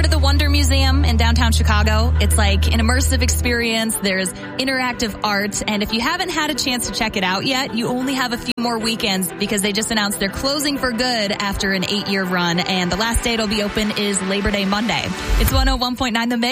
to the Wonder Museum in downtown Chicago. It's like an immersive experience. There's interactive art. And if you haven't had a chance to check it out yet, you only have a few more weekends because they just announced they're closing for good after an 8-year run. And the last day it'll be open is Labor Day Monday. It's 101.9 The Mix.